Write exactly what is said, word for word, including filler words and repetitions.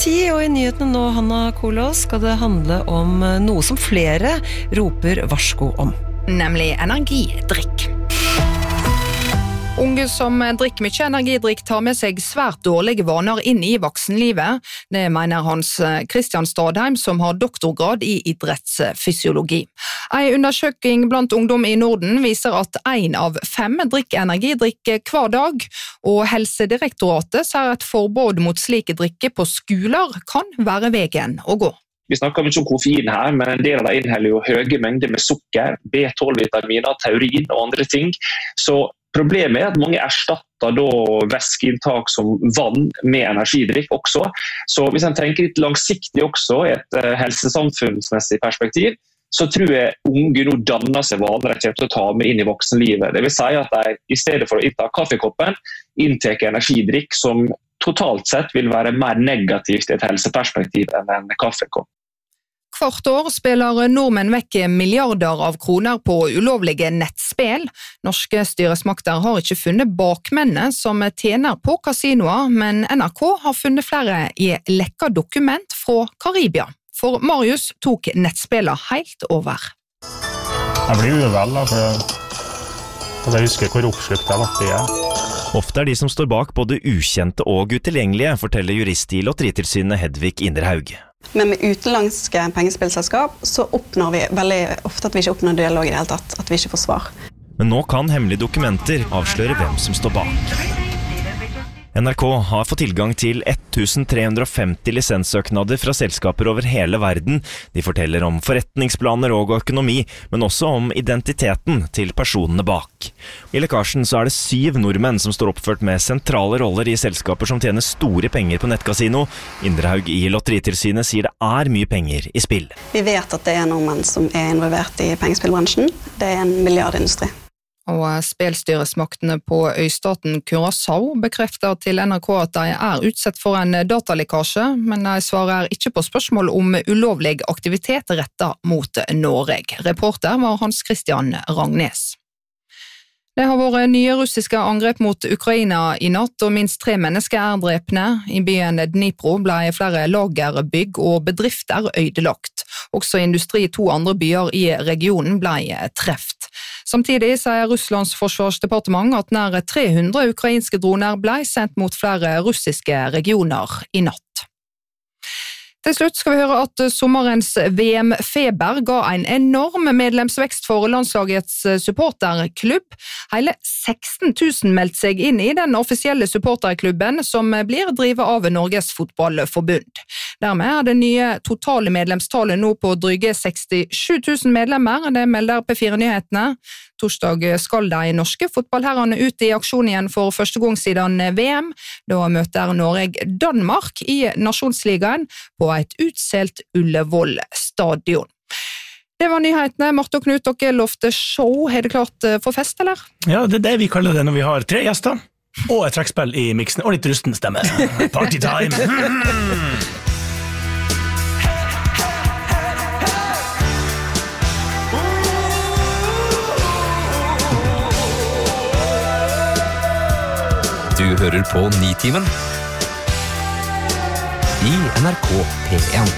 ti, og i nyhetene nå, Hanna Kolås, skal det handle om noe som flere roper varsko om. Nemlig energidrikk. Unge som drikker mye energidrikk tar med seg svært dårlige vaner inn i voksenlivet. Det mener Hans Christian Stadheim, som har doktorgrad i idrettsfysiologi. En undersøking blant ungdom i Norden viser at en av fem drikker energidrikk hver dag, og Helsedirektoratet sier at forbud mot slike drikker på skoler kan være veien å gå. Vi snakker mye om koffein her, men en del av det inneholder jo høye mengder med sukker, B tolv-vitaminer, taurin og andre ting. Så problemet er at mange erstatter da væskeinntak som vann med energidrikk også. Så hvis en tenker litt langsiktig også, i et helsesamfunnsmessig perspektiv, så tror jeg unge nå danner seg vaner de kommer til å ta med inn i voksenlivet. Det vil si at de i stedet for å innta kaffekoppen, inntar energidrikk som totalt sett vil være mer negativt i et helseperspektiv enn en kaffekopp. Hvert år spiller nordmenn vekk milliarder av kroner på ulovlige nettspill. Norske styresmakter har ikke funnet bakmennene som tjener på kasinoer, men N R K har funnet flere i lekka dokument fra Karibia. For Marius tok nettspillet helt over. Jeg blir uvel, for, for jeg husker hvor oppslukt jeg ble i. Ofte er de som står bak både ukjente og utilgjengelige, forteller jurist i Lotteritilsynet Hedvig Inderhaug. Men med utenlandske pengespillselskap så oppnår vi veldig ofte at vi ikke oppnår dialog i det hele tatt, at vi ikke får svar. Men nå kan hemmelige dokumenter avsløre hvem som står bak. N R K har fått tilgang til tusen tre hundre og femti lisenssøknader fra selskaper over hele verden. De forteller om forretningsplaner og økonomi, men også om identiteten til personene bak. I lekkasjen så er det syv nordmenn som står oppført med sentrale roller i selskaper som tjener store penger på nettkasino. Inderhaug i Lotteritilsynet sier det er mye penger i spill. Vi vet at det er nordmenn som er involvert i pengespillbransjen. Det er en milliardindustri. Og spillstyresmaktene på øystaten Curaçao bekrefter til N R K at de er utsatt for en datalekkasje, men de svarer ikke på spørsmål om ulovlig aktivitet rettet mot Norge. Reporter var Hans Christian Rangnes. Det har vært nye russiske angrep mot Ukraina i natt, og minst tre mennesker er drepne. I byen Dnipro ble flere lagerbygg og bedrifter ødelagt. Også industri i to andre byer i regionen ble treft. Samtidig sier Russlands forsvarsdepartement at nær tre hundre ukrainske droner ble sendt mot flere russiske regioner i natt. Til slutt skal vi høre at sommerens V M-feber ga en enorm medlemsvekst for landslagets supporterklubb. Hele seksten tusen meldte seg inn i den offisielle supporterklubben som blir drivet av Norges fotballforbund. Dermed er det nye totale medlemstallet nå på dryge sekstisju tusen medlemmer, det melder P fire Nyhetene. Torsdag skal de norske fotballherrene ut i aksjon igjen for første gang siden V M. Da møter Norge Danmark i Nasjonsligaen på et utselt Ullevål stadion. Det var nyhetene. Marte og Knut, dere lovte show. Er det klart for fest, eller? Ja, det er det vi kaller det når vi har tre gjester, og et trekkspill i miksen, og litt rusten stemme. Party time! Du hører på Nitimen i N R K P en.